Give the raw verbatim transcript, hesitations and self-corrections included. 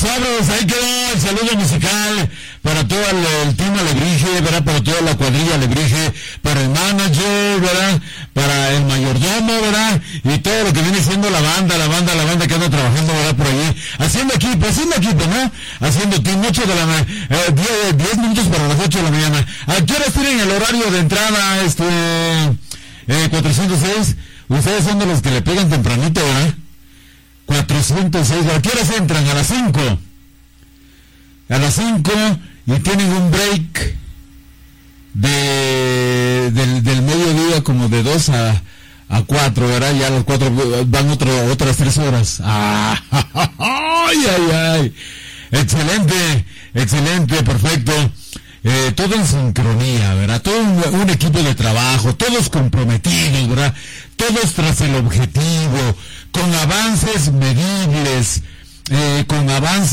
Sabros, ahí quedó el saludo musical para todo el, el team Alebrije, ¿verdad? Para toda la cuadrilla Alebrije, para el manager, ¿verdad? Para el mayordomo, ¿verdad? Y todo lo que viene siendo la banda, la banda, la banda que anda trabajando, ¿verdad? Por allí, haciendo equipo, haciendo equipo, ¿no? Haciendo team, ocho de la mañana, eh, diez minutos para las ocho de la mañana. ¿A qué hora tienen el horario de entrada, este, eh, cuatrocientos seis? Ustedes son de los que le pegan tempranito, ¿verdad? cuatrocientos seis, ¿a qué horas entran? A las cinco. A las cinco y tienen un break de del, del mediodía como de dos a cuatro, ¿verdad? Ya a las cuatro van otro, otras tres horas. ¡Ah! ¡Ay, ay, ay! Excelente, excelente, perfecto. Eh, todo en sincronía, ¿verdad? Todo un, un equipo de trabajo, todos comprometidos, ¿verdad? Todos tras el objetivo, con avances medibles, eh, con avances